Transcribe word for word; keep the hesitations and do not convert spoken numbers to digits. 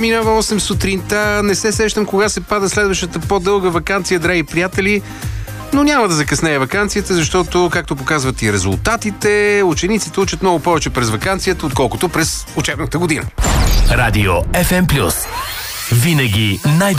Минава осем сутринта. Не се сещам кога се пада следващата по-дълга ваканция, драги приятели. Но няма да закъснее ваканцията, защото, както показват и резултатите, учениците учат много повече през ваканцията, отколкото през учебната година. Радио Еф Ем Плюс. Винаги най